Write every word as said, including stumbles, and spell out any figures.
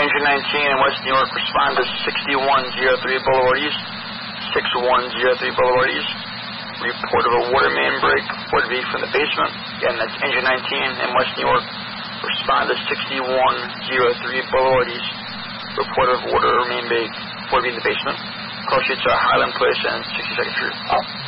Engine nineteen in West New York, respond to sixty-one oh three Boulevard East. sixty-one oh three Boulevard East. Report of a water main break, Fort V from the basement. Again, that's Engine nineteen in West New York. Respond to sixty-one oh three Boulevard East. Report of water main break, Fort V in the basement. Call sheets are Highland Place and sixty-second Street.